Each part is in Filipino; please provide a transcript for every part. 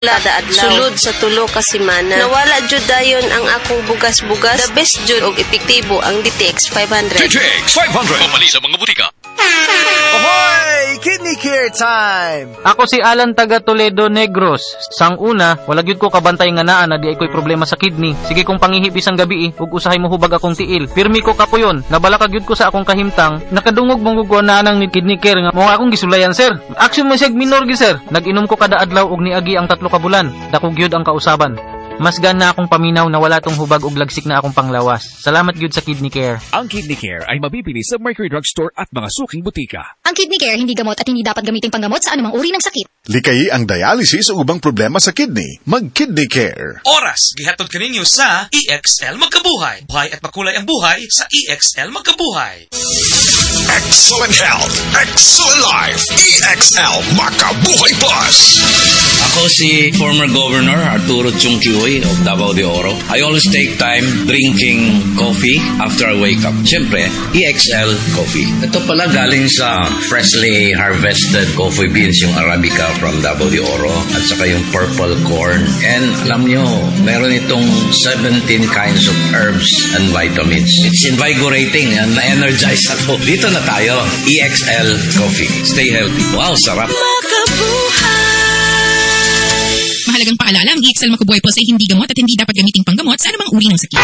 kada adlaw. Sulod sa tulo ka semana. Nawala jud dayon ang akong bugas-bugas. The best jud og epektibo ang DTX 500. DTX 500. Pamali sa mga butika. Ahoy! Kidney Care time! Ako si Alan taga Toledo Negros. Sang una, wala gyud ko kabantay nga naa na di ay ko'y problema sa kidney. Sige kong pangihip isang gabi ug usahay mo hubag akong tiil. Pirmi ko kapuyon, nabalaka gyud ko sa akong kahimtang. Nakadungog mong gugwa nang ni Kidney Care nga mo akong gisulayan sir. Action mo sig minor gi sir. Nag-inom ko kada adlaw og niagi ang 3 ka bulan. Dako gyud ang kausaban. Mas gana akong paminaw na wala tong hubag ug lagsik na akong panglawas. Salamat gyud sa Kidney Care. Ang Kidney Care ay mabibili sa Mercury Drugstore at mga suking butika. Ang Kidney Care hindi gamot at hindi dapat gamitin panggamot sa anumang uri ng sakit. Likayi ang dialysis o ubang problema sa kidney. Mag-Kidney Care. Oras, gihatod kaninyo sa EXL Magkabuhay. Buhay at makulay ang buhay sa EXL Magkabuhay. Excellent health, excellent life. EXL Makabuhay Plus. Ako si former Governor Arturo Chungkihoy of Davao de Oro. I always take time drinking coffee after I wake up. Siyempre, EXL Coffee. Ito pala galing sa freshly harvested coffee beans, yung Arabica from Davao de Oro, at saka yung purple corn. And alam nyo, meron itong 17 kinds of herbs and vitamins. It's invigorating and na-energize ako. Dito na tayo, EXL Coffee. Stay healthy. Wow, sarap. Mahalagang paalala, ang EXL Makabuhay Plus ay hindi gamot at hindi dapat gamiting panggamot sa anumang uri ng sakit.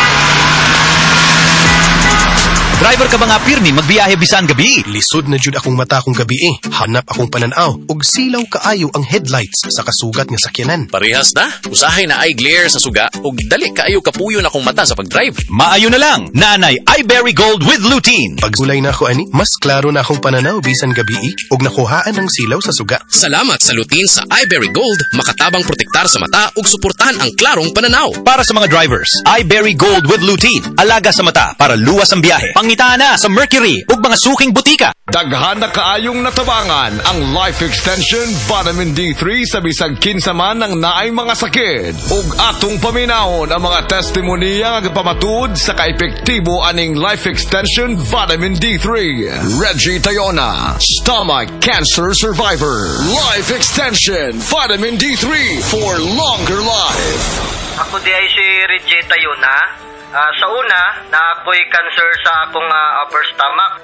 Driver ka ba nga pirmi magbiyahe bisan gabi? Lisod na jud akong mata akong gabi eh. Hanap akong pananaw og silaw kaayo ang headlights sa kasugat nga sakyanan. Parehas na. Usahay na ay glare sa suga ug dali kaayo kapuyo na akong mata sa pagdrive. Maayo na lang. Nanay iBerry Gold with lutein. Pagsulay na ako ani, mas klaro na akong pananaw bisan gabi eh, og nakuhaan ng silaw sa suga. Salamat sa lutein sa iBerry Gold. Makatabang protektar sa mata ug suportahan ang klarong pananaw. Para sa mga drivers, iBerry Gold with lutein. Alaga sa mata para luwas ang biyahe. Pangita na sa Mercury ug mga suking butika. Daghan na kaayong natabangan ang Life Extension Vitamin D3 sa bisag kinsa man ang naay mga sakit. Ug atong paminawon ang mga testimonya nga pamatud sa kaepektibo aning Life Extension Vitamin D3. Reggie Tayona, stomach cancer survivor. Life Extension Vitamin D3 for longer life. Ako di ay si Reggie Tayona. Sa una, na ako'y cancer sa akong upper stomach.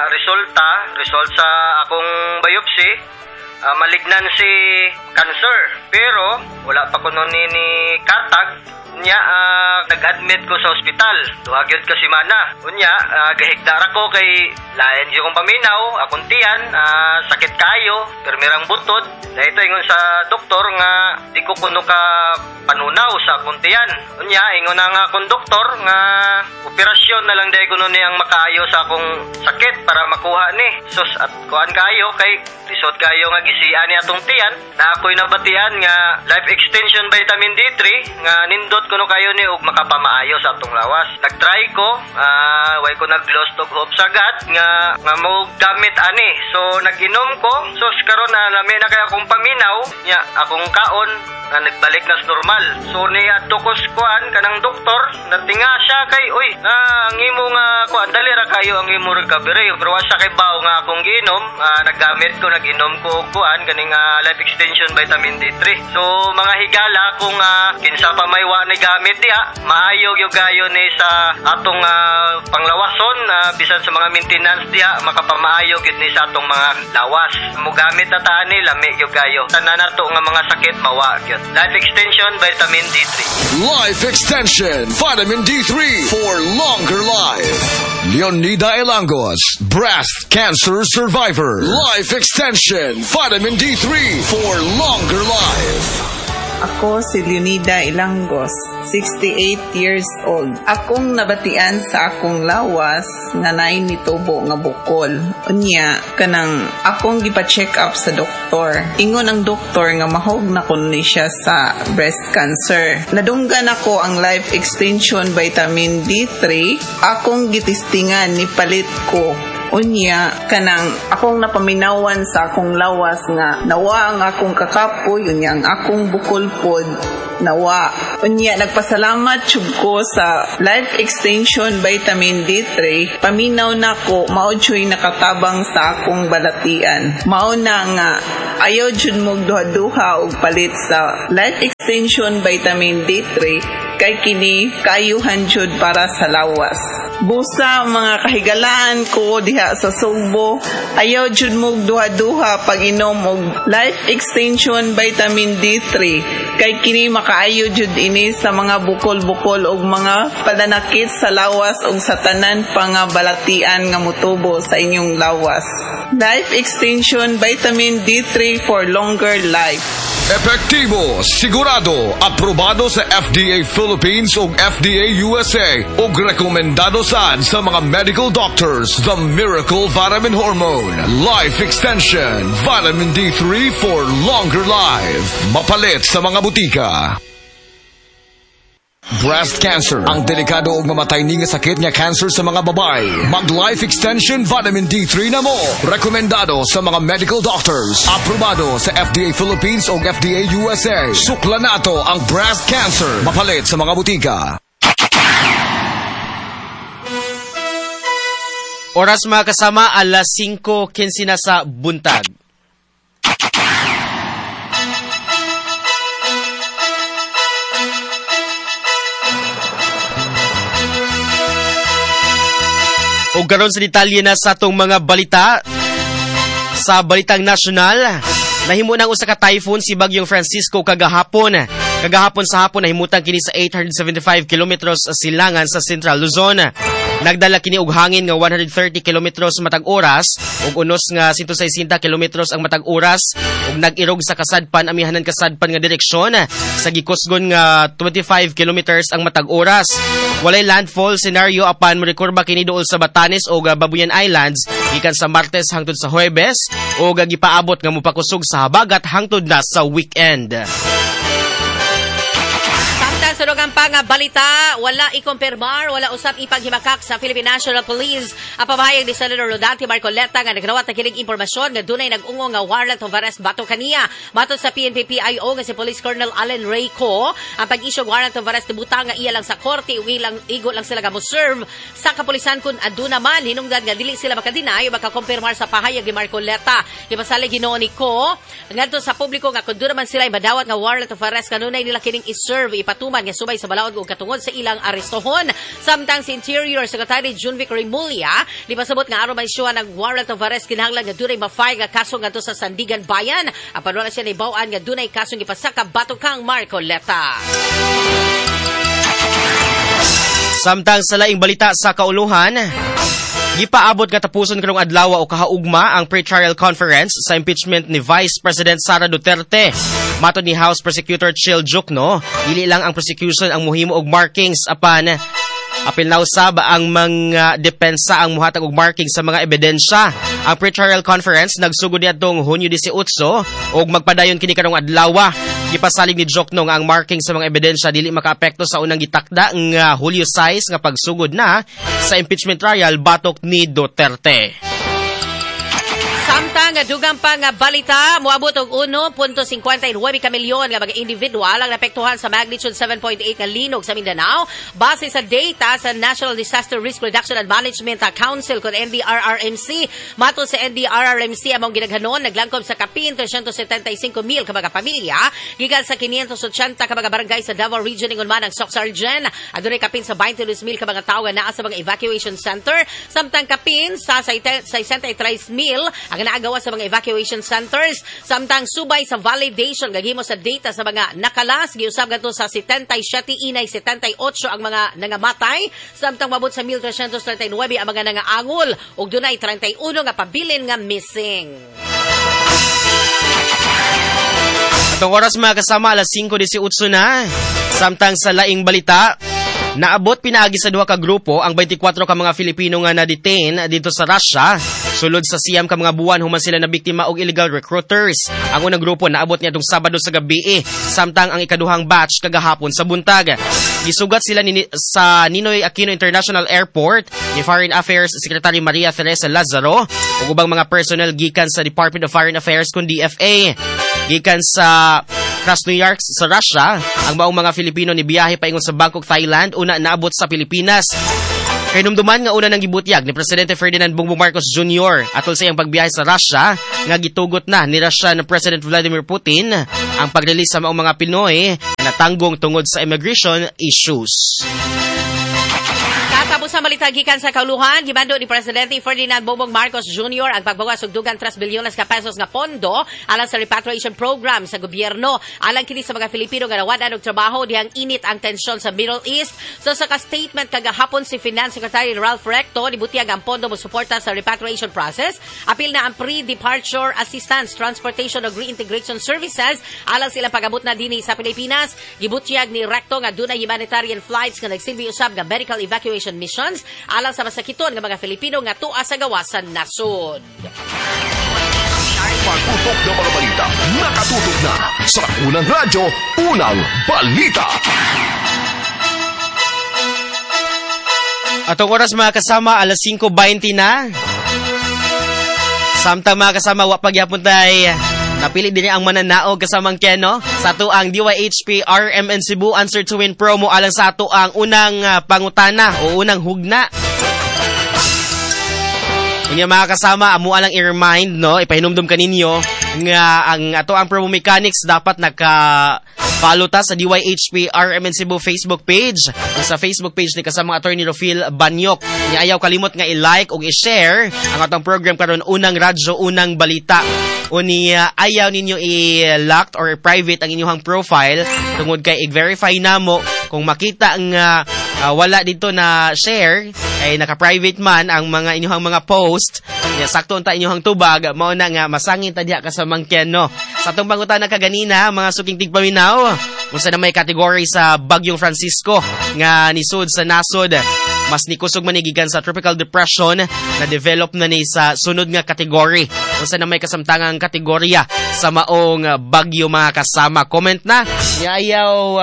Result sa akong biopsy, malignancy cancer. Pero, wala pa ko nun ni katag. Nag-admit ko sa ospital. Duhagyod ka simana. Gahigdara ko kay layan di kong paminaw, akong tiyan, sakit kayo, permirang butod. Dahito ingon sa doktor nga di ko kuno ka panunaw sa akong tiyan. Ingon na nga akong doktor nga operasyon na lang dahil kuno niyang makaayo sa akong sakit para makuha ni. Sus at kuhan kayo kay resort kayo nga gisian ni atong tiyan na ako'y nabatian nga Life Extension Vitamin D3 nga nindot kuno kayo ni ug makapamaayo sa atong lawas. Nagtry ko, way ko nag-lost og hope sagad nga mo gamit ani. So nag-inom ko. So karon na lami na kay akong paminaw nya akong kaon nga nagbalik na sa normal. So ni adto ko kuan kanang doktor natinga siya kay ang imo nga kuan dali ra kayo ang imo recovery. Pero wa siya kay bawo nga akong giinom, nag-inom ko og kuan kaning Life Extension Vitamin D3. So mga higala kung kinsa pa may wa ni gamit diha, maayo gyud gayo ni sa atong panglawason bisan sa mga maintenance diha makapamaayo gyud ni sa atong mga lawas. Mo gamit na ta ni lami gyud gayo. Tanan nato nga mga sakit mawa gyud. Life Extension Vitamin D3. Life Extension Vitamin D3 for longer life. Leonida Elangos, breast cancer survivor. Life Extension Vitamin D3 for longer life. Ako si Leonida Ilangos, 68 years old. Akong nabatian sa akong lawas nga naay nitubo nga bukol. Unya, kanang akong gipa-check up sa doktor. Ingon ang doktor nga mahog na kun ni siya sa breast cancer. Nadunggan ako ang Life Extension Vitamin D3. Akong gitistingan ni palit ko. Unya, kanang akong napaminawan sa akong lawas nga nawa ang akong kakapoy, unya ang akong bukol pod nawa. Unya, nagpasalamat jud ko sa Life Extension Vitamin D3. Paminaw na ko, mao jud nakatabang sa akong balatian. Mao na nga ayaw jud mo duha-duha og palit sa Life Extension Vitamin D3 kay kini kayuhan jud para sa lawas. Busa mga kahigalaan ko diha sa Sugbo, ayaw jud mo duha-duha pag inom og Life Extension Vitamin D3 kay kini makaayo jud ini sa mga bukol-bukol og mga padanakit sa lawas ug sa tanan pa nga balatian nga motubo sa inyong lawas. Life Extension Vitamin D3 for longer life. Epektibo, sigurado, aprobado sa FDA Philippines ug FDA USA ug rekomendado sad sa mga medical doctors. The Miracle Vitamin Hormone, Life Extension, Vitamin D3 for longer life. Mapalit sa mga butika. Breast cancer, ang delikado ug mamatay ni nga sakit nga cancer sa mga babae. Mag Life Extension Vitamin D3 na mo. Rekomendado sa mga medical doctors. Aprobado sa FDA Philippines ug FDA USA. Sukla nato ang breast cancer. Mapalit sa mga butika. Oras mga kasama, alas 5:15 na sa buntag. O karon sa detalye na sa atong mga balita. Sa balitang nasyonal, nahimo nang usa ka typhoon si Bagyong Francisco kagahapon. Kagahapon sa hapon nahimutang kini sa 875 kilometros silangan sa Central Luzon. Nagdala kini og hangin nga 130 kilometros matag oras ug unos nga 160 kilometros ang matag oras ug nag-irog sa kasadpan amihanan kasadpan nga direksyon sa gikusgon nga 25 kilometers ang matag oras. Walay landfall scenario apan morekorba kini duol sa Batanes o Babuyan Islands gikan sa Martes hangtod sa Huwebes ug gipaabot nga mopakusog sa habagat hangtod na sa weekend. Sa dugang pa nga balita, wala ikumpirmar, wala usap ipaghimakak sa Philippine National Police ang pamahayag ni Senator Rodante Marcoleta nga nagdawat na kining impormasyon nga dunay nag-ungo nga warrant of arrest bato kaniya. Matod sa PNP-PIO nga si Police Colonel Allen Rayco, ang pag-issue warrant of arrest butang nga iya lang sa korte ug igo lang sila mo serve sa kapulisan kun aduna man hinungdan nga dili sila makadinay o makakumpirmar sa pahayag ni Marcoleta. Ipasalig Ginoo ni ko ngadto sa publiko nga kun man sila madawat nga warrant of arrest kanunay nila kining i-serve ipatuman nga subay sa balaod ug katungod sa ilang arestohon. Samtang si Interior Secretary Junvic Remulla di pasabot nga aron ma-issue ng warrant of arrest kinahanglan nga dunay ma-file nga kaso ngadto sa Sandigan Bayan. Apan wala siya nibawaan nga dunay kaso gipasaka bato kang Marcoleta. Samtang sa laing balita sa kauluhan, gipaabot nga tapuson karong adlaw o kahaugma ang pre-trial conference sa impeachment ni Vice President Sara Duterte. Matod ni House Prosecutor Chil Jukno, dili lang ang prosecution ang muhimo og markings apan apil na usab ang mga depensa ang muhatag og marking sa mga ebidensya. Ang pre-trial conference nagsugod niadtong Hunyo 18 ug magpadayon kini karong adlaw. Gipasalig ni Jokno nga ang marking sa mga ebidensya dili makaapekto sa unang gitakda nga Hulyo 6 nga pagsugod na sa impeachment trial batok ni Duterte. Samtang dugang pa nga balita, moabot og 1.59 ka milyon nga mga individual ang napektuhan sa magnitude 7.8 nga linog sa Mindanao base sa data sa National Disaster Risk Reduction and Management Council kon NDRRMC. Matod sa NDRRMC among ginaghanon naglangkob sa kapin 375,000 ka mga pamilya gikan sa 580 ka mga barangay sa Davao Region ingon man ang Soxargen. Adunay kapin sa 22,000 ka mga tawo nga naa sa mga evacuation center. Samtang kapin sa 63,000 ang naagawa sa mga evacuation centers. Samtang subay sa validation gagimo sa data sa mga nakalas giusab gadto sa 77 inay 78 ang mga nangamatay. Samtang mabot sa 1,339 ang mga nangaangol ug dunay 31 nga pabilin nga missing. Atong oras mga kasama alas 5:18 na. Samtang sa laing balita, naabot pinaagi sa duha ka grupo ang 24 ka mga Filipino nga na-detain dito sa Russia. Sulod sa siyam ka mga buwan human sila na biktima og illegal recruiters. Ang unang grupo naabot niya itong Sabado sa gabi samtang ang ikaduhang batch kagahapon sa buntag. Gisugat sila sa Ninoy Aquino International Airport ni Foreign Affairs Secretary Maria Teresa Lazaro ug ubang mga personnel gikan sa Department of Foreign Affairs kun DFA. Gikan sa Krasnoyarsk sa Russia, ang maong mga Filipino ni biyahe paingon sa Bangkok, Thailand, una naabot sa Pilipinas. Hinumduman nga una nang gibutyag ni Presidente Ferdinand Bongbong Marcos Jr. atol sa iyang pagbiyahe sa Russia nga gitugot na ni Russian President Vladimir Putin ang pag-release sa maong mga Pinoy na natanggong tungod sa immigration issues. Tapos sa balita gikan sa kauluhan, gibando ni Presidente Ferdinand Bongbong Marcos Jr. ang pagbawas og dugang 3 bilyones ka pesos nga pondo alang sa repatriation program sa gobyerno. Alang kini sa mga Filipino nga nawadan og trabaho dihang init ang tensyon sa Middle East. So sa ka-statement kagahapon si Finance Secretary Ralph Recto nibutiyag ang pondo mo suporta sa repatriation process. Apil na ang pre-departure assistance, transportation ug reintegration services alang sila pagabot na dinhi sa Pilipinas. Gibutiyag ni Recto nga dunay humanitarian flights nga nagsilbi usab nga medical evacuation missions alang sa masakiton ng mga Filipino nga tua sa gawasan nasod. Pagtutok ng mga balita, nakatutok na sa Unang Radyo, Unang Balita. Atong oras mga kasama, alas 5:20 na. Samtang mga kasama, wapagyapon tayo. Napili din ang mananaog kasamang Keno sa ato ang DYHP RMN Cebu Answer to Win promo alang sa ato ang unang pangutana o unang hugna. Unya mga kasama, amo alang i-remind, no, ipahinumdum kaninyo nga ang ato ang promo mechanics dapat naka-follow ta sa DYHP RMN Cebu Facebook page. Sa Facebook page ni kasamang Attorney Rofil Banyok. Unya ayaw kalimot nga i-like o i-share ang atong program karon unang radyo, unang balita. Unya ayaw ninyo i-locked or private ang inyong profile tungod kay i-verify namo kung makita nga wala dito na share ay naka-private man ang mga inyong mga post. Ya sakto unta inyong tubag mao na nga masangin ta diha kasamang Keno. Sa atong pangutana kaganina mga suking tigpaminaw unsa na may kategory sa Bagyong Francisco nga nisud sa nasod. Mas nikusog manigigan sa tropical depression na develop na ni sa sunod nga kategory. Unsa na may kasamtangang kategorya sa maong bagyo mga kasama. Comment na. Ayaw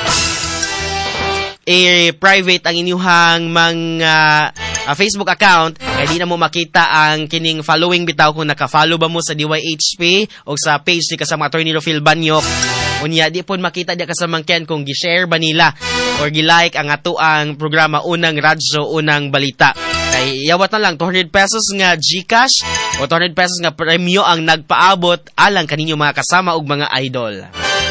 private ang inyuhang mga Facebook account kaya di na mo makita ang kining following bitaw kung naka-follow ba mo sa DYHP o sa page ni kasama Attorney Rofil Banyok. Unya di pon makita di kasamang Ken kung gi-share ba nila or gi-like ang ato ang programa unang radyo, unang balita. Kay yawat na lang 200 pesos nga GCash o 200 pesos nga premyo ang nagpaabot alang kaninyo mga kasama ug mga idol.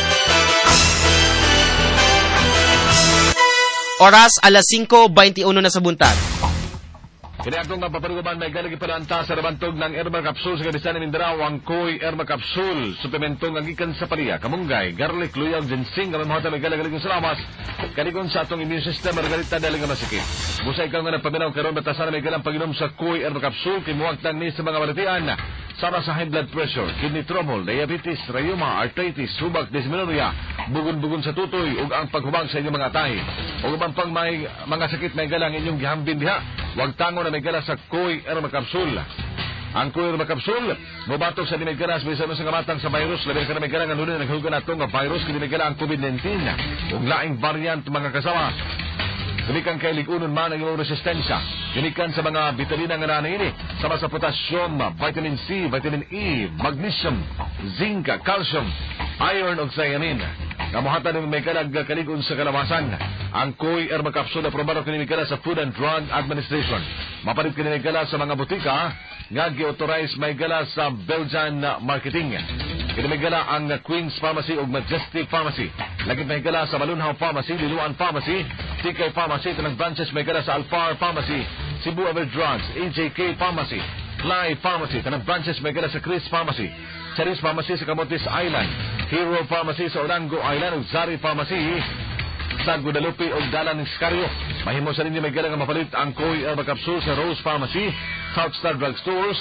Oras alas 5:21 na sa buntag. Kini atong mapaparugaban may galagi palanta sa rabantog ng Erma Capsule sa Kadisan ni Mindanao ang Koy Erma Capsule. Suplemento nga gikan sa pariya, kamunggay, garlic, luyaw, ginseng, ang mga may galagaling sa lamas. Kaligon sa atong immune system, margarita dali nga masikip. Busay ka nga nagpaminaw karon batasan na may galang pag-inom sa Koy Erma Capsule. Kimuwagtang ni sa mga balatian para sa high blood pressure, kidney trouble, diabetes, rheuma, arthritis, subak, dysmenorrhea, bugon-bugon sa tutoy, ug ang paghubag sa inyong mga atay. O ubang pang may mga sakit may galang inyong gihambin diha, wag tango na may gala sa Koy Erma Capsule. Ang Koy Erma Capsule, mubatok sa limay galas, may sa ngamatang sa virus, labi ka na may galang ang lunin, naghugan na ito nga virus, kini may galang ang COVID-19, ug laing variant mga kasama. Gunikan kay ligunon man ang iyong resistensya. Gunikan sa mga vitamina nga nanay ini, sama sa potassium, vitamin C, vitamin E, magnesium, zinc, calcium, iron ug thiamine. Kamuhatan ng may kalag kaligon sa kalawasan. Ang Koy Erma Capsule na probado kinimikala sa Food and Drug Administration. Mapalit kinimikala sa mga butika nga gi-authorize may gala sa Belgian Marketing. Kinimigala ang Queen's Pharmacy ug Majestic Pharmacy. Lagit may gala sa Balunhaw Pharmacy, Liluan Pharmacy, TK Pharmacy, tanang branches may gala sa Alfar Pharmacy, Cebu Ever Drugs, AJK Pharmacy, Fly Pharmacy, tanang branches may gala sa Chris Pharmacy, Charis Pharmacy sa Camotes Island, Hero Pharmacy sa Olango Island ug Zari Pharmacy sa Guadalupe o Dalan ng Scario. Mahimo sa ninyo may galang mapalit ang Koy Erma Capsule sa Rose Pharmacy, Southstar Drug Stores,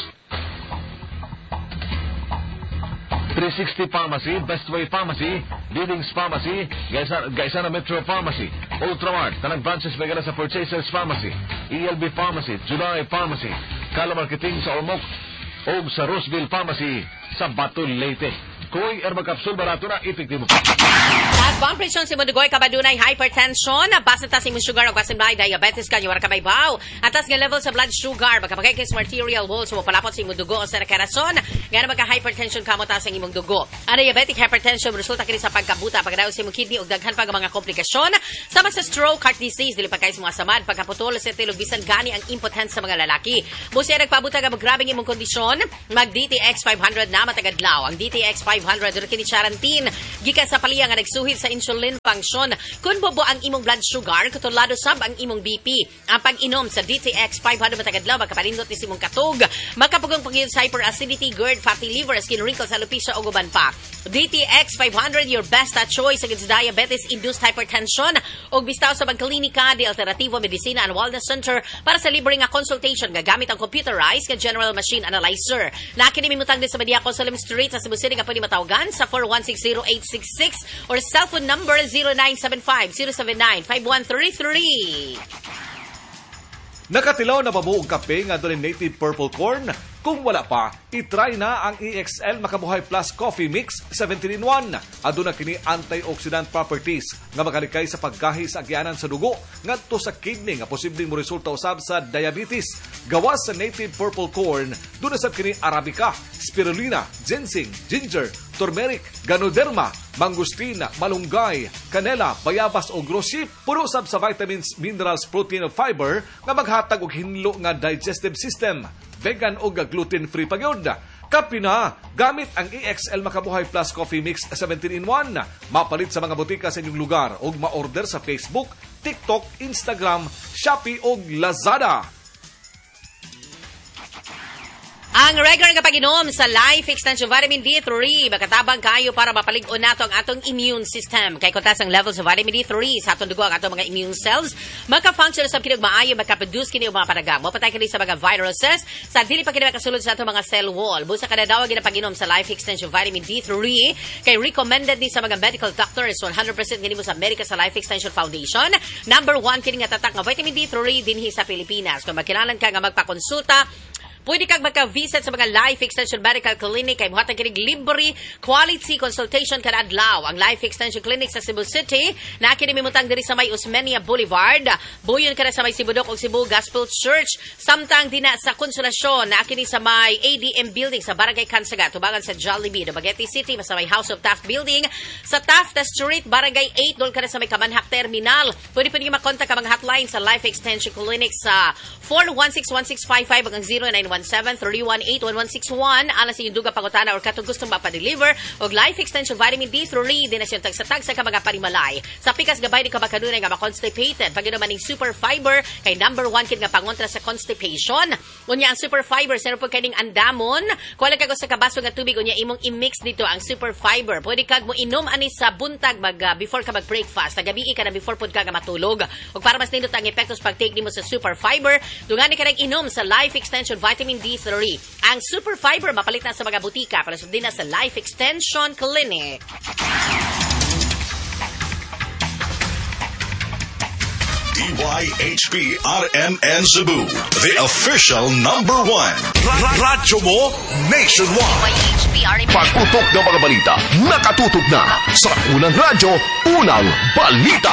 360 Pharmacy, Bestway Pharmacy, Leadings Pharmacy, Gaisana Metro Pharmacy, Ultramart, tanang branches may galang sa Purchasers Pharmacy, ELB Pharmacy, July Pharmacy, Kala Marketing sa Ormoc o sa Roseville Pharmacy sa Batul Leyte. Koy Erma Capsule, barato na, epektibo. Last bumper presyon si Mudugoy kabadunay hypertension, basta tas imong sugar o basin may diabetes kanyo wala kabaybaw. Atas nga level sa blood sugar, magkapagay kay arterial wall so palapot sa imong dugo o sa karason, nga magka hypertension kamo tas ang imong dugo. Ang diabetic hypertension resulta kini sa pagkabuta, pagdayo sa imong kidney ug daghan pa nga mga komplikasyon sama sa stroke, heart disease, dili pa kay sa mga samad, pagkaputol sa tilog bisan gani ang impotence sa mga lalaki. Busi nagpabuta nga magrabing imong kondisyon, mag DTX 500 na matagadlaw. Ang DTX 500 duro kini charantin gikan sa paliya nga nagsuhid sa insulin function. Kun bobo ang imong blood sugar, kutulado sab ang imong BP. Ang pag-inom sa DTX 500 matagadlaw magkapanindot ni imong katog, makapugong pagyon sa hyperacidity, GERD, fatty liver, skin wrinkles, alopecia o guban pa. DTX 500 your best choice against diabetes induced hypertension ug bistaw sa Klinika de Alternativo Medicina and Wellness Center para sa libre nga consultation gagamit ang computerized nga general machine analyzer. Nakini mimutang din sa Badia Consulum Street sa Cebu City nga pwede matawagan sa 4160866 or cellphone number 0975-079-5133. Nakatilaw na ba mo og kape nga doon native purple corn? Kung wala pa, itry na ang EXL Makabuhay Plus Coffee Mix 17-in-1. Aduna kini antioxidant properties nga makalikay sa paggahi sa agyanan sa dugo ngadto sa kidney nga posibleng mo resulta usab sa diabetes. Gawas sa native purple corn, duna sab kini arabica, spirulina, ginseng, ginger, turmeric, ganoderma, mangustina, malunggay, kanela, bayabas o grosip. Puro sab sa vitamins, minerals, protein ug fiber nga maghatag og hinlo nga digestive system. Vegan o gluten-free pagyod. Kapi na, gamit ang EXL Makabuhay Plus Coffee Mix 17-in-1. Mapalit sa mga botika sa inyong lugar o ma-order sa Facebook, TikTok, Instagram, Shopee o Lazada. Ang regular nga pag-inom sa Life Extension Vitamin D3, makatabang kayo para mapalig-on nato ang atong immune system. Kay kontas ang level sa vitamin D3 sa atong dugo ang atong mga immune cells, maka-function sa pinag maayo, maka-produce kini og mga panagam. Mapatay kini sa mga viruses sa dili pa kini makasulod sa atong mga cell wall. Busa kada daw gina pag-inom sa Life Extension Vitamin D3 kay recommended ni sa mga medical doctors 100% kini mo sa America sa Life Extension Foundation. Number 1 kini nga tatak nga vitamin D3 dinhi sa Pilipinas. Kung magkilalan ka nga magpakonsulta, pwede kang magka-visit sa mga Life Extension Medical Clinic kay buhatan kinig libre quality consultation kada adlaw. Ang Life Extension Clinic sa Cebu City na kinimimutang diri sa may Osmeña Boulevard. Buyon kada sa may Sibudok ug Cebu Gospel Church. Samtang dina sa Konsolasyon na kini sa may ADM Building sa Barangay Kansaga tubangan sa Jollibee, Dumaguete City sa may House of Taft Building sa Taft Street, Barangay 8 dol kada sa may Kamanhak Terminal. Pwede niyo makontak ang mga hotline sa Life Extension Clinic sa 416-1655 hanggang 0917-318-1161 alas sa inyong duga pangutana or katong gustong mapadeliver og Life Extension Vitamin D3 din na siyang tag sa mga parimalay. Sa pikas gabay ni kabakanunay nga ma-constipated. Pag naman ng super fiber kay number 1 kid nga pangontra sa constipation. Unya ang super fiber sino po kaning andamon. Kuwala kag sa kabaso nga tubig unya imong i-mix dito ang super fiber. Pwede kag mo inom ani sa buntag before ka mag-breakfast. Gabi ka na before pud ka nga matulog. Ug para mas nindot ang epektos pag-take nimo sa super fiber, dungani ka nag-inom sa Life Extension Vitamin D3. Ang super fiber mapalit na sa mga butika para sundin na sa Life Extension Clinic. DYHP RMN Cebu, the official number 1. Radyo mo nationwide. Pagputok ng mga balita, nakatutok na sa unang radyo, unang balita.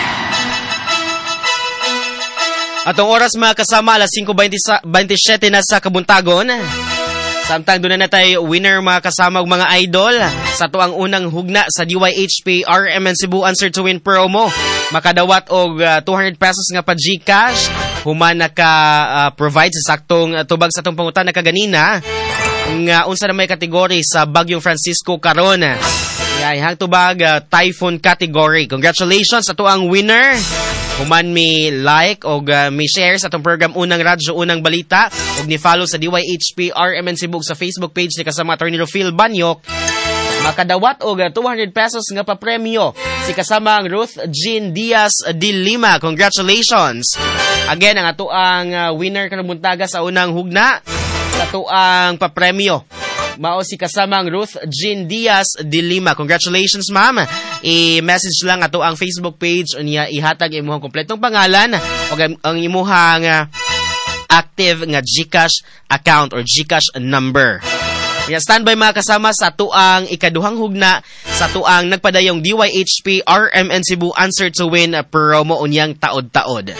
Atong oras mga kasama, alas 5:27 na sa kabuntagon. Samtang doon na tayo winner mga kasama ug mga idol sa tuang unang hugna sa DYHP RMN Cebu Answer to Win promo. Makadawat og 200 pesos nga pa GCash. Human naka-provide sa saktong tubag sa atong pangutan na kaganina nga unsa na may kategory sa Bagyong Francisco karon. Ihang tubag typhoon category. Congratulations sa tuang winner. Human mi like o mi share sa atong program Unang Radyo, Unang Balita o ni follow sa DYHP RMN Cebu sa Facebook page ni kasama Atty. Phil Banyok. Makadawat og 200 pesos nga pa-premyo si kasama ang Ruth Jean Diaz de Lima. Congratulations! Again, ang ato ang winner kanang buntaga sa unang hugna sa ato ang pa-premyo. Mao si kasamang Ruth Jean Diaz de Lima. Congratulations, ma'am. I-message lang ato ang Facebook page unya ihatag imuhang kompletong pangalan o ang imuhang active nga GCash account or GCash number. Kaya standby mga kasama sa tuang ikaduhang hugna sa tuang nagpadayong DYHP RMN Cebu Answer to Win promo unyang taod-taod.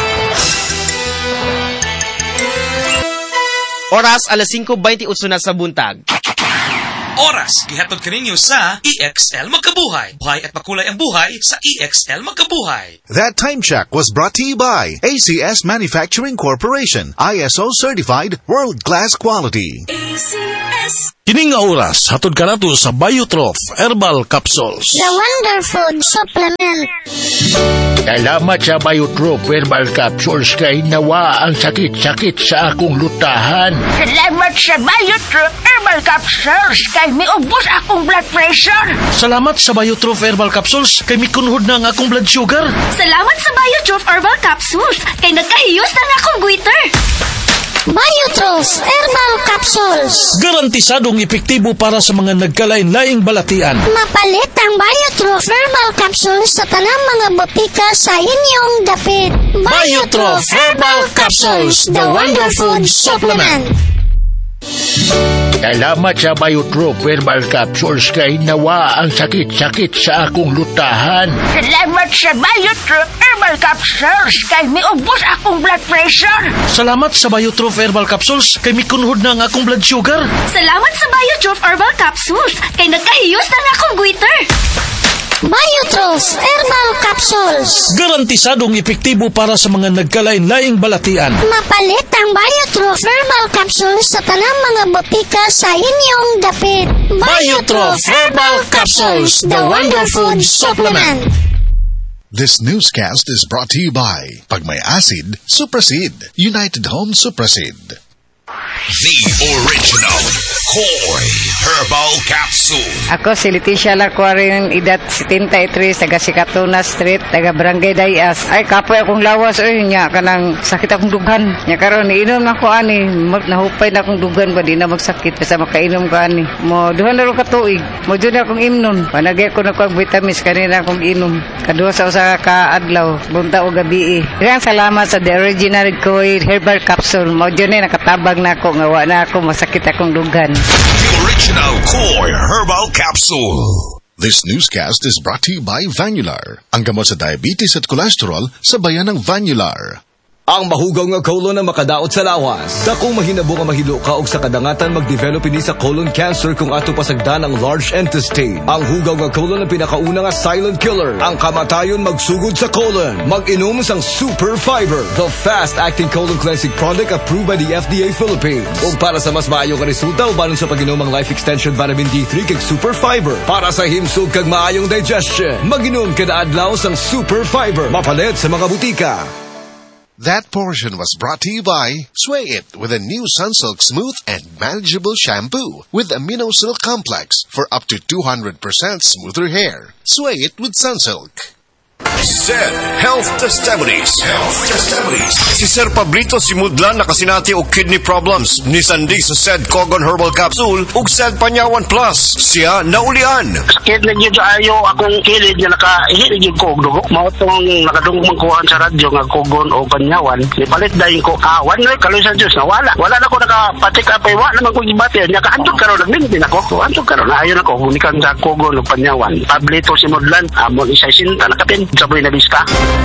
Oras alas 5:28 na sa buntag. Oras, gihatod kaninyo sa EXL Magkabuhay. Buhay at makulay ang buhay sa EXL Magkabuhay. That time check was brought to you by ACS Manufacturing Corporation, ISO certified, world-class quality. ACS. Kining nga oras, hatod ka nato sa Biotrof Herbal Capsules. The Wonder Food Supplement. Salamat sa Biotrof Herbal Capsules kay nawa ang sakit-sakit sa akong lutahan. Salamat sa Biotrof Herbal Capsules kay miubos akong blood pressure. Salamat sa Biotrof Herbal Capsules kay mikunhod na ang akong blood sugar. Salamat sa Biotrof Herbal Capsules kay nagkahiyos na akong goiter. Biotrof Herbal Capsules. Garantisadong epektibo para sa mga nagkalain-laing balatian. Mapalit ang Biotrof Herbal Capsules sa tanang mga botika sa inyong dapit. Biotrof Herbal Capsules, the Wonder Food Supplement. Salamat sa Biotrof Herbal Capsules kay nawa ang sakit-sakit sa akong lutahan. Salamat sa Biotrof Herbal Capsules kay miubos akong blood pressure. Salamat sa Biotrof Herbal Capsules kay mikunhod na ang akong blood sugar. Salamat sa Biotrof Herbal Capsules kay nagkahiyos na akong goiter. Biotrof Herbal Capsules. Garantisadong epektibo para sa mga nagkalain-laing balatian. Mapalit ang Biotrof Herbal Capsules sa tanang mga botika sa inyong dapit. Biotrof Herbal Capsules, the Wonder Food Supplement. This newscast is brought to you by Pag may acid, Suprasid. United Home Suprasid. The original Koy Herbal Capsule. Ako si Leticia Lacuarin, edad 73, taga Sikatuna Street, taga Barangay Dayas. Ay, kapoy akong lawas, nya kanang sakit akong dughan. Nya karon iinom na ko ani, nahupay na akong dughan ba, di na magsakit, basta makainom ko ani. Mo, duha na rin katuig, mo dyan akong imnon. Panagay ko na ko ang vitamins, kanina akong inom. Kaduha sa usa ka adlaw, bunta o gabi. Ilang salamat sa The Original Koy Herbal Capsule. Mo dyan nakatabag na ako, ngawa na ako, masakit akong dughan. The original Koy Herbal Capsule. This newscast is brought to you by Vanular. Ang gamot sa diabetes at cholesterol sa bayan ng Vanular. Ang mahugaw nga colon na makadaot sa lawas. Sa kung mahinabo nga mahilo ka og sa kadangatan mag-develop ini sa colon cancer kung ato pasagdan ang large intestine. Ang hugaw nga colon ang pinakauna nga silent killer. Ang kamatayon magsugod sa colon. Mag-inom sang Super Fiber, the fast-acting colon cleansing product approved by the FDA Philippines. Ug para sa mas maayo nga resulta ubanon sa pag-inom ang Life Extension Vitamin D3 kag Super Fiber. Para sa himsog kag maayong digestion, mag-inom kada adlaw sang Super Fiber. Mapalit sa mga butika. That portion was brought to you by Sway It with a new Sunsilk Smooth and Manageable Shampoo with Amino Silk Complex for up to 200% smoother hair. Sway It with Sunsilk. Said Health Testimonies. Health Testimonies. Si Sir Pablito Simudlan nakasinati og kidney problems. Ni Sandy sa Said Kogon Herbal Capsule ug Said Panyawan Plus. Siya naulian. Sakit na gyud ayo akong kilid nga nakahilig gyud ko og dugo. Mao tong nakadungog man kuhan sa radyo nga Kogon o Panyawan. Nipalit dayon ko one week kaloy sa Dios nawala. Wala na ko nakapatik apay wa naman ko gibati. Nya kaadto karon nagmintin ako. Anto karon ayo na ko hunikan sa Kogon o Panyawan. Pablito Simudlan amon isa sinta nakapin. Saboy na biska.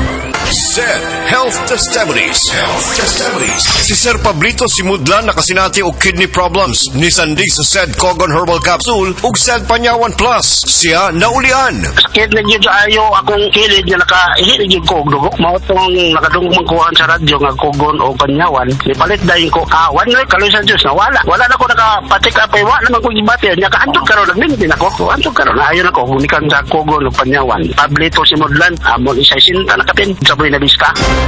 Said Health Testimonies. Health Testimonies. Si Sir Pablito Simudlan nakasinati og kidney problems. Ni Sandy sa Said Kogon Herbal Capsule ug Said Panyawan Plus. Siya naulian. Sakit na gyud ayo akong kilid nga nakahilig gyud ko og dugo. Mao tong nakadungog man kuhan sa radyo nga Kogon o Panyawan. Nipalit dayon ko one week kaloy sa Dios nawala. Wala na ko nakapatik apay wa naman ko gibati. Nya kaadto karon nagmintin ako. Anto karon ayo na ko hunikan sa Kogon o Panyawan. Pablito Simudlan amon isa sinta nakapin saboy na biska.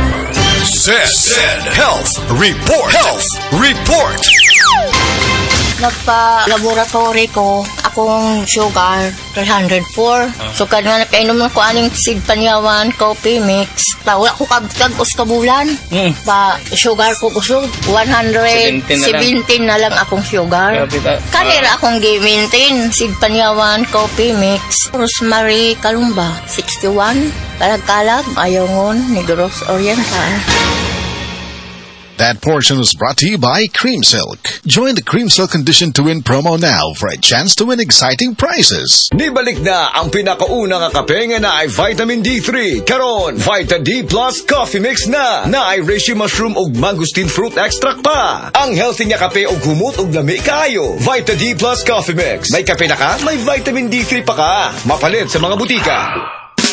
Said Health Report. Health Report. Nagpa-laboratory ko, akong sugar, 304. So, kanina napainom ko aning Sig Panyawan coffee mix. Wala ko kagos kabulan. Pa, sugar ko kusog, 117 na lang akong sugar. Kanira akong gi-maintain, Sig Panyawan coffee mix. Rosemary Kalumba, 61. Kalag-kalag, Ayongon, Negros Oriental. That portion was brought to you by Cream Silk. Join the Cream Silk Condition to Win promo now for a chance to win exciting prizes. Nibalik na ang pinakauna nga kape nga na ay vitamin D3. Karon, Vita D Plus Coffee Mix na ay reishi mushroom ug mangosteen fruit extract pa. Ang healthy nga kape ug humot ug lami kaayo. Vita D Plus Coffee Mix. May kape na ka, may vitamin D3 pa ka. Mapalit sa mga butika.